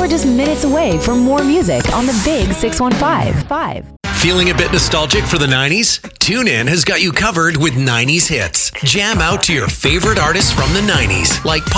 or just minutes away for more music on the Big 615. Feeling a bit nostalgic for the 90s? TuneIn has got you covered with 90s hits. Jam out to your favorite artists from the 90s, like